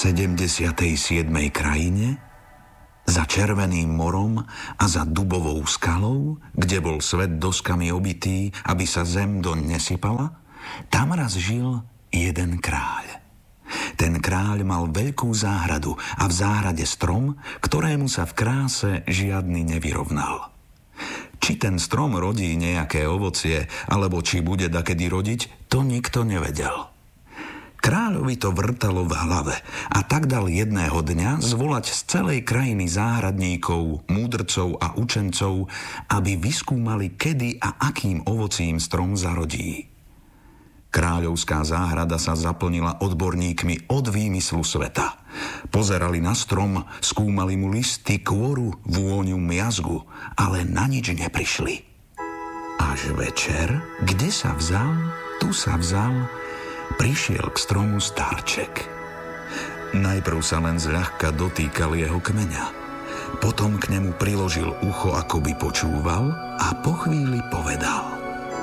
77. krajine, za Červeným morom a za Dubovou skalou, kde bol svet doskami obitý, aby sa zem doň nesypala, tam raz žil jeden kráľ. Ten kráľ mal veľkú záhradu a v záhrade strom, ktorému sa v kráse žiadny nevyrovnal. Či ten strom rodí nejaké ovocie, alebo či bude dakedy rodiť, to nikto nevedel. Kráľovi to vrtalo v hlave a tak dal jedného dňa zvolať z celej krajiny záhradníkov, múdrcov a učencov, aby vyskúmali, kedy a akým ovocím strom zarodí. Kráľovská záhrada sa zaplnila odborníkmi od výmyslu sveta. Pozerali na strom, skúmali mu listy, kôru, vôňu, miazgu, ale na nič neprišli. Až večer, kde sa vzal, tu sa vzal, prišiel k stromu starček. Najprv sa len zľahka dotýkal jeho kmeňa. Potom k nemu priložil ucho, ako by počúval, a po chvíli povedal: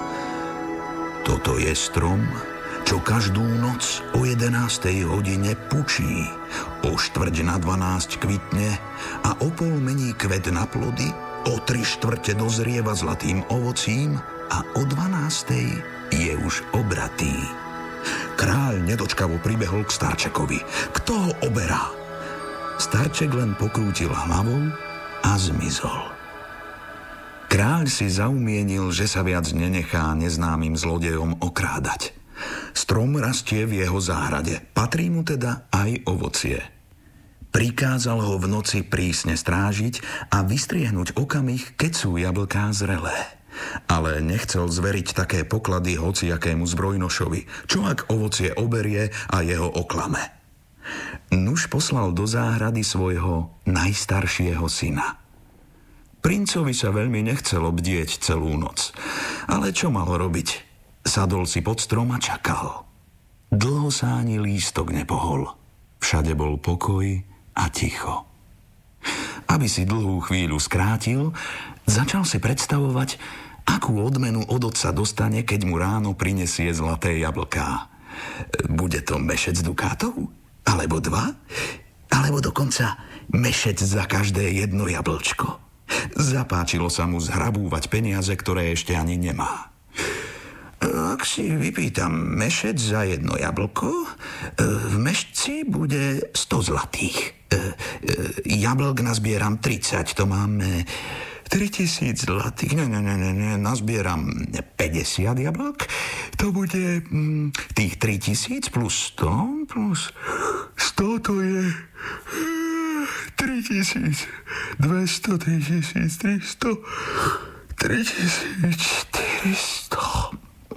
Toto je strom, čo každú noc o 11. hodine pučí, o 11:45 kvitne a o pol mení kvet na plody, o 3/4 dozrieva zlatým ovocím a o 12. je už obratý. Kráľ nedočkavo pribehol k starčekovi. Kto ho oberá? Starček len pokrútil hlavou a zmizol. Kráľ si zaumienil, že sa viac nenechá neznámym zlodejom okrádať. Strom rastie v jeho záhrade, patrí mu teda aj ovocie. Prikázal ho v noci prísne strážiť a vystriehnúť okamih, keď sú jablká zrelé. Ale nechcel zveriť také poklady hociakému zbrojnošovi, čo ak ovocie oberie a jeho oklame. Nuž poslal do záhrady svojho najstaršieho syna. Princovi sa veľmi nechcelo bdieť celú noc, ale čo malo robiť? Sadol si pod strom a čakal. Dlho sa ani lístok nepohol. Všade bol pokoj a ticho. Aby si dlhú chvíľu skrátil, začal si predstavovať, akú odmenu od otca dostane, keď mu ráno prinesie zlaté jablká. Bude to mešec dukátov? Alebo 2? Alebo dokonca mešec za každé jedno jablčko? Zapáčilo sa mu zhrabúvať peniaze, ktoré ešte ani nemá. Ak si vypýtam mešec za jedno jablko, v mešci bude 100 zlatých. Jablk nazbieram 30, to máme 3000 zlatých. Ne, nazbieram 50 jablok. To bude tých 3000 plus 100 plus 100, to je 3200, 3300, 3400.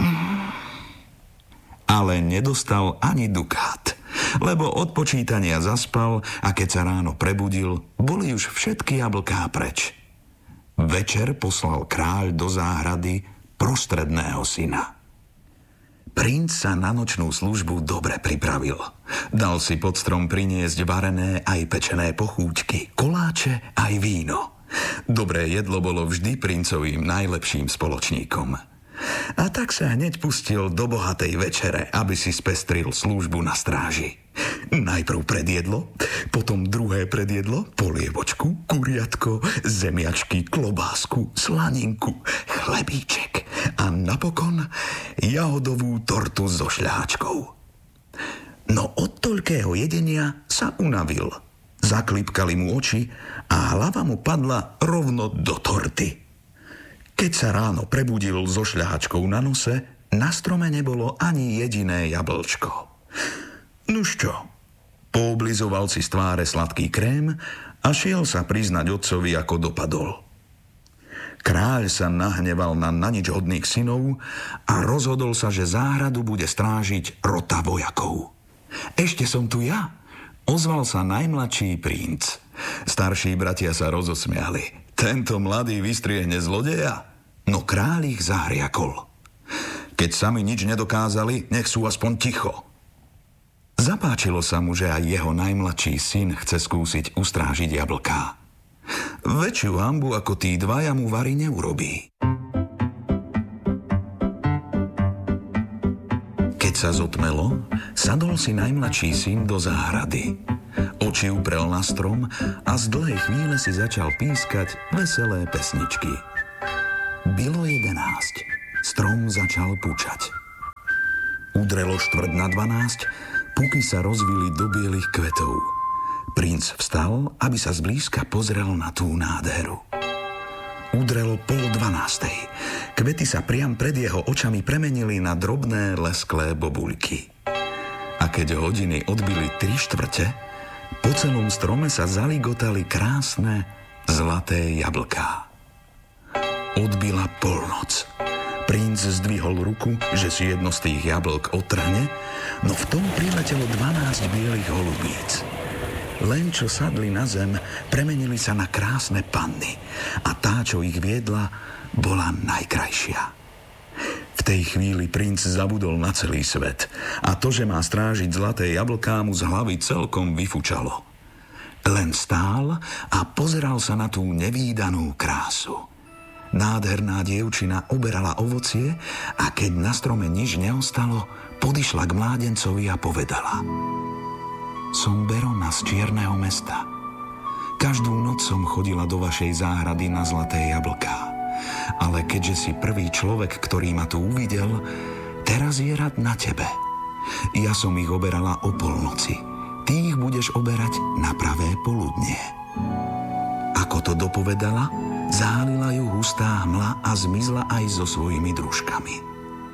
Ale nedostal ani dukát, lebo od počítania zaspal a keď sa ráno prebudil, boli už všetky jablká preč. Večer poslal kráľ do záhrady prostredného syna. Princ sa na nočnú službu dobre pripravil. Dal si pod strom priniesť varené aj pečené pochúťky, koláče aj víno. Dobré jedlo bolo vždy princovým najlepším spoločníkom. A tak sa hneď pustil do bohatej večere, aby si spestril službu na stráži. Najprv predjedlo, potom druhé predjedlo, polievočku, kuriatko, zemiačky, klobásku, slaninku, chlebíček a napokon jahodovú tortu so šľahačkou. No od toľkého jedenia sa unavil. Zaklipkali mu oči a hlava mu padla rovno do torty. Keď sa ráno prebudil so šľahačkou na nose, na strome nebolo ani jediné jablčko. Nuž čo? Pooblizoval si z tváre sladký krém a šiel sa priznať otcovi, ako dopadol. Kráľ sa nahneval na nič hodných synov a rozhodol sa, že záhradu bude strážiť rota vojakov. Ešte som tu ja, ozval sa najmladší princ. Starší bratia sa rozosmiali. Tento mladý vystriehne zlodeja? No kráľ ich zahriakol. Keď sami nič nedokázali, nech sú aspoň ticho. Zapáčilo sa mu, že aj jeho najmladší syn chce skúsiť ustrážiť jablká. Väčšiu hanbu ako tí dvaja mu vari neurobí. Keď sa zotmelo, sadol si najmladší syn do záhrady. Oči uprel na strom a z dlhej chvíle si začal pískať veselé pesničky. Bylo 11. Strom začal pučať. Udrelo 11:45, puky sa rozvili do bielých kvetov. Princ vstal, aby sa zblízka pozrel na tú nádheru. Udrelo 11:30. Kvety sa priam pred jeho očami premenili na drobné lesklé bobuľky. A keď hodiny odbili 3/4, po celom strome sa zaligotali krásne zlaté jablká. Odbila polnoc. Princ zdvihol ruku, že si jedno z tých jablk otrhne, no v tom priletelo 12 bielých holubíc. Len čo sadli na zem, premenili sa na krásne panny a tá, čo ich viedla, bola najkrajšia. V tej chvíli princ zabudol na celý svet a to, že má strážiť zlaté jablká, mu z hlavy celkom vyfučalo. Len stál a pozeral sa na tú nevídanú krásu. Nádherná dievčina oberala ovocie a keď na strome nič neostalo, podišla k mládencovi a povedala: Som Berona z Čierneho mesta. Každú noc som chodila do vašej záhrady na zlaté jablká. Ale keďže si prvý človek, ktorý ma tu uvidel, teraz je rad na tebe. Ja som ich oberala o polnoci. Ty ich budeš oberať na pravé poludnie. Ako to dopovedala, zahálila ju hustá hmla a zmizla aj so svojimi družkami.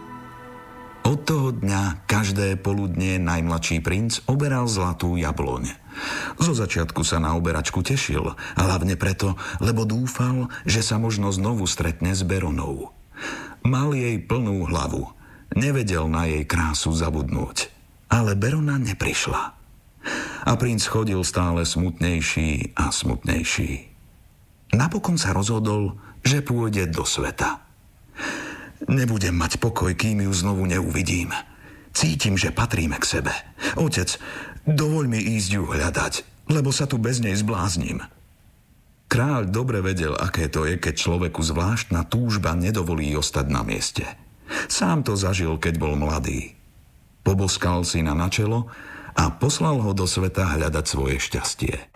Od toho dňa každé poludnie najmladší princ oberal zlatú jabloň. Zo začiatku sa na oberačku tešil, hlavne preto, lebo dúfal, že sa možno znovu stretne s Beronou. Mal jej plnú hlavu, nevedel na jej krásu zabudnúť, ale Berona neprišla. A princ chodil stále smutnejší a smutnejší. Napokon sa rozhodol, že pôjde do sveta. Nebudem mať pokoj, kým ju znovu neuvidím. Cítim, že patríme k sebe. Otec, dovoľ mi ísť ju hľadať, lebo sa tu bez nej zbláznim. Kráľ dobre vedel, aké to je, keď človeku zvláštna túžba nedovolí ostať na mieste. Sám to zažil, keď bol mladý. Poboskal syna na čelo a poslal ho do sveta hľadať svoje šťastie.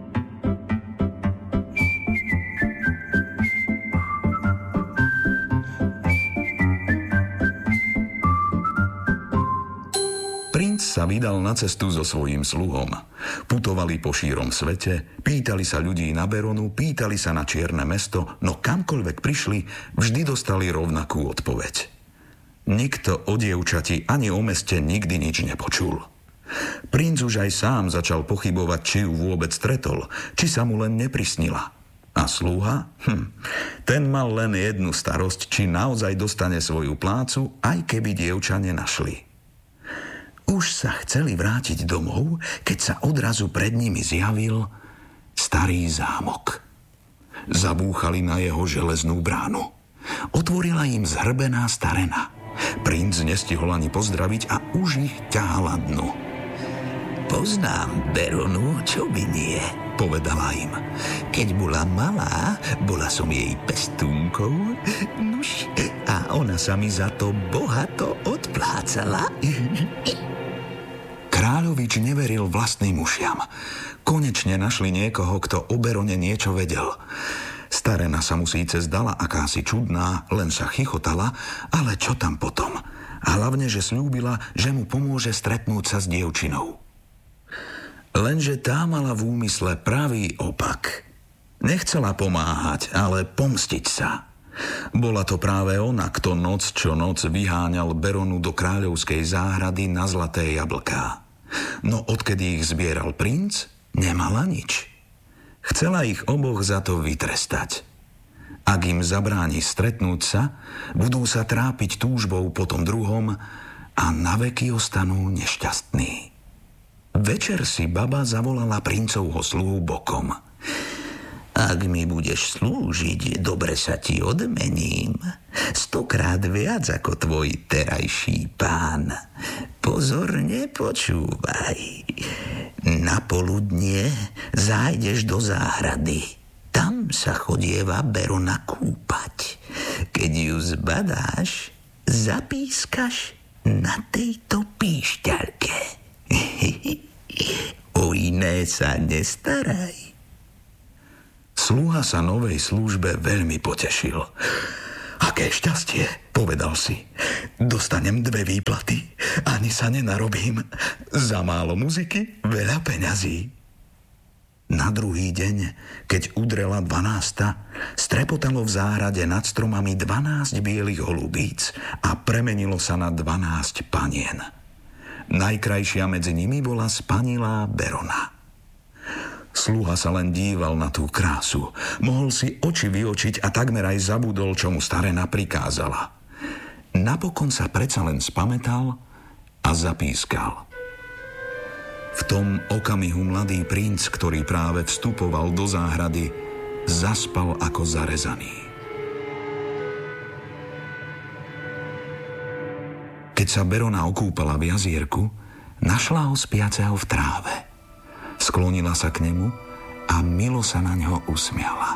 Princ sa vydal na cestu so svojím sluhom. Putovali po šírom svete, pýtali sa ľudí na Beronu, pýtali sa na Čierne mesto, no kamkoľvek prišli, vždy dostali rovnakú odpoveď. Nikto o dievčati ani o meste nikdy nič nepočul. Princ už aj sám začal pochybovať, či ju vôbec stretol, či sa mu len neprisnila. A sluha? Ten mal len jednu starosť, či naozaj dostane svoju plácu, aj keby dievča nenašli. Už sa chceli vrátiť domov, keď sa odrazu pred nimi zjavil starý zámok. Zabúchali na jeho železnú bránu. Otvorila im zhrbená starena. Princ nestihol ani pozdraviť a už ich ťahala dnu. Poznám Beronu, čo by nie, povedala im. Keď bola malá, bola som jej pestúnkou, nuž, a ona sa mi za to bohato odplácala. Kráľovič neveril vlastným ušiam. Konečne našli niekoho, kto o Berone niečo vedel. Starena sa mu síce zdala akási čudná, len sa chichotala, ale čo tam potom? A hlavne, že sľúbila, že mu pomôže stretnúť sa s dievčinou. Lenže tá mala v úmysle pravý opak. Nechcela pomáhať, ale pomstiť sa. Bola to práve ona, kto noc čo noc vyháňal Beronu do kráľovskej záhrady na zlaté jablká. No odkedy ich zbieral princ, nemala nič. Chcela ich oboch za to vytrestať. Ak im zabráni stretnúť sa, budú sa trápiť túžbou po tom druhom a naveky ostanú nešťastní. Večer si baba zavolala princovho sluhu bokom. Ak mi budeš slúžiť, dobre sa ti odmením. 100-krát viac ako tvoj terajší pán. Pozorne počúvaj. Na poludnie zájdeš do záhrady. Tam sa chodieva Berona kúpať. Keď ju zbadáš, zapískaš na tejto píšťalke. O iné sa nestaraj. Sluha sa novej službe veľmi potešil. Aké šťastie, povedal si. Dostanem 2 výplaty, ani sa nenarobím. Za málo muziky, veľa peňazí. Na druhý deň, keď udrela 12, strepotalo v záhrade nad stromami 12 bielých holubíc a premenilo sa na 12 panien. Najkrajšia medzi nimi bola spanilá Berona. Sluha sa len díval na tú krásu. Mohol si oči vyočiť a takmer aj zabudol, čo mu starena prikázala. Napokon sa predsa len spamätal a zapískal. V tom okamihu mladý princ, ktorý práve vstupoval do záhrady, zaspal ako zarezaný. Keď sa Berona okúpala v jazierku, našla ho spiaceho v tráve. Sklonila sa k nemu a milo sa na ňo usmiala.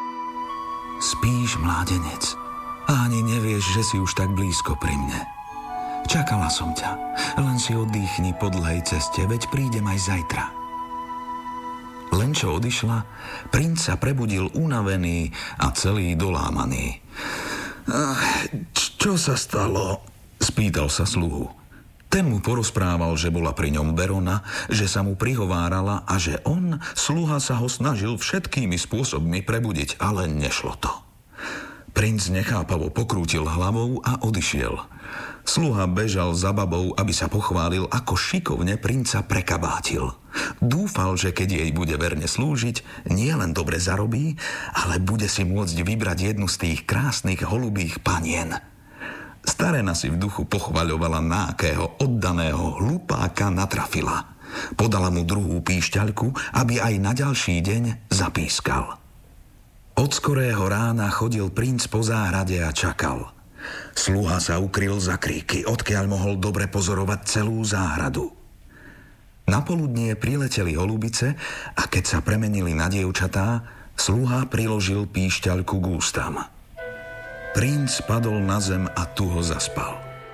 Spíš, mládenec, a ani nevieš, že si už tak blízko pri mne. Čakala som ťa, len si oddychni po dlhej ceste, veď prídem aj zajtra. Len čo odišla, princ sa prebudil unavený a celý dolámaný. Čo sa stalo? Spýtal sa sluhu. Ten mu porozprával, že bola pri ňom Berona, že sa mu prihovárala a že on, sluha, sa ho snažil všetkými spôsobmi prebudiť, ale nešlo to. Princ nechápavo pokrútil hlavou a odišiel. Sluha bežal za babou, aby sa pochválil, ako šikovne princa prekabátil. Dúfal, že keď jej bude verne slúžiť, nielen dobre zarobí, ale bude si môcť vybrať jednu z tých krásnych holubých panien. Starena si v duchu pochvaľovala, na akého oddaného hlupáka natrafila. Podala mu druhú píšťaľku, aby aj na ďalší deň zapískal. Od skorého rána chodil princ po záhrade a čakal. Sluha sa ukryl za kríky, odkiaľ mohol dobre pozorovať celú záhradu. Napoludnie prileteli holubice a keď sa premenili na dievčatá, sluha priložil píšťaľku k ústam. Princ padol na zem a tuho zaspal.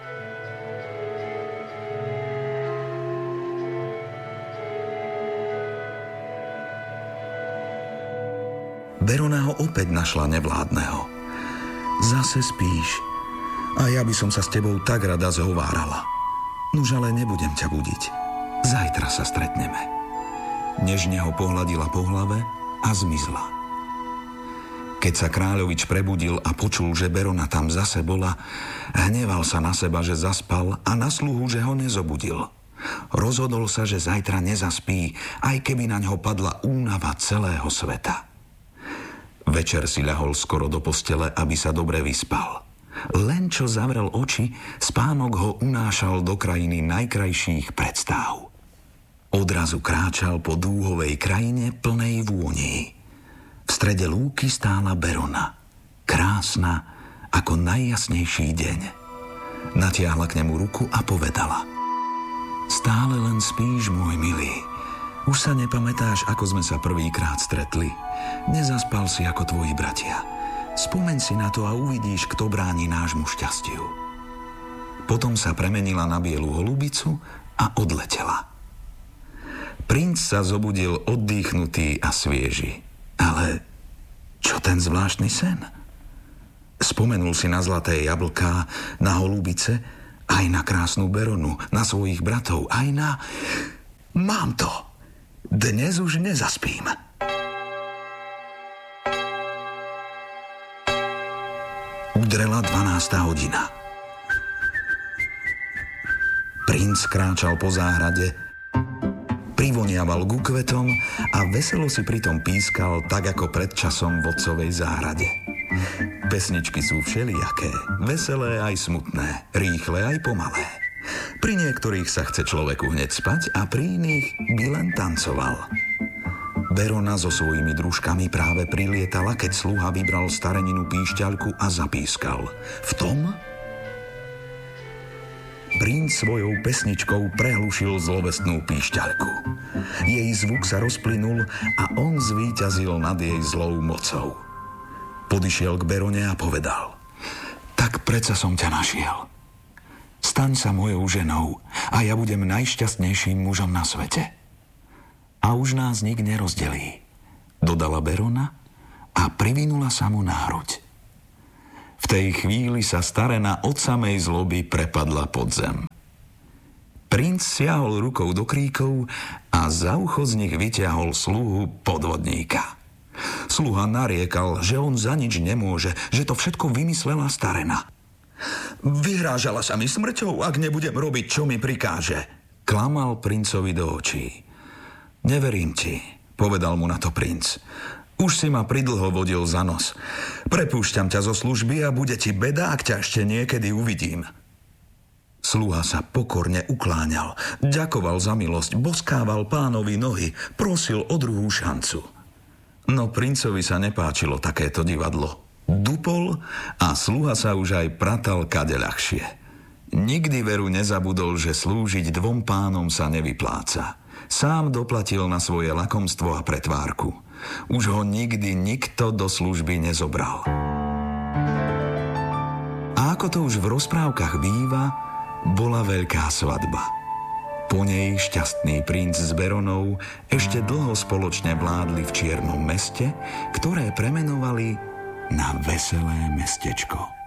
Berona ho opäť našla nevládneho. Zase spíš a ja by som sa s tebou tak rada zhovárala. Nuž ale nebudem ťa budiť. Zajtra sa stretneme. Nežne ho pohľadila po hlave a zmizla. Keď sa kráľovič prebudil a počul, že Berona tam zase bola, hneval sa na seba, že zaspal a na sluhu, že ho nezobudil. Rozhodol sa, že zajtra nezaspí, aj keby na ňo padla únava celého sveta. Večer si ľahol skoro do postele, aby sa dobre vyspal. Len čo zavrel oči, spánok ho unášal do krajiny najkrajších predstáv. Odrazu kráčal po dúhovej krajine plnej vôni. V strede lúky stála Berona, krásna ako najjasnejší deň. Natiahla k nemu ruku a povedala: Stále len spíš, môj milý. Už sa nepamätáš, ako sme sa prvýkrát stretli. Nezaspal si ako tvoji bratia. Spomeň si na to a uvidíš, kto bráni nášmu šťastiu. Potom sa premenila na bielu holubicu a odletela. Princ sa zobudil oddychnutý a svieži. Ale čo ten zvláštny sen? Spomenul si na zlaté jablká, na holubice, aj na krásnu Beronu, na svojich bratov, aj na... Mám to! Dnes už nezaspím. Udrela 12. hodina. Princ kráčal po záhrade, privoniaval ku kvetom a veselo si pritom pískal, tak ako pred časom v otcovej záhrade. Pesničky sú všelijaké, veselé aj smutné, rýchle aj pomalé. Pri niektorých sa chce človeku hneď spať a pri iných by len tancoval. Berona so svojimi družkami práve prilietala, keď sluha vybral stareninu píšťaľku a zapískal. V tom princ svojou pesničkou prehlušil zlovestnú píšťaľku. Jej zvuk sa rozplynul a on zvíťazil nad jej zlou mocou. Podišiel k Berone a povedal: Tak predsa som ťa našiel. Staň sa mojou ženou a ja budem najšťastnejším mužom na svete. A už nás nik nerozdelí, dodala Berona a privinula sa mu na hruď. V tej chvíli sa starena od samej zloby prepadla pod zem. Princ siahol rukou do kríkov a za ucho z nich vyťahol sluhu podvodníka. Sluha nariekal, že on za nič nemôže, že to všetko vymyslela starena. Vyhrážala sa mi smrťou, ak nebudem robiť, čo mi prikáže. Klamal princovi do očí. Neverím ti, povedal mu na to princ. Už si ma pridlho vodil za nos. Prepúšťam ťa zo služby a bude ti beda, ak ťa ešte niekedy uvidím. Sluha sa pokorne ukláňal, ďakoval za milosť, boskával pánovi nohy, prosil o druhú šancu. No princovi sa nepáčilo takéto divadlo. Dupol a sluha sa už aj pratal kade ľahšie. Nikdy veru nezabudol, že slúžiť dvom pánom sa nevypláca. Sám doplatil na svoje lakomstvo a pretvárku. Už ho nikdy nikto do služby nezobral. A ako to už v rozprávkach býva, bola veľká svadba. Po nej šťastný princ s Beronou ešte dlho spoločne vládli v čiernom meste, ktoré premenovali na Veselé mestečko.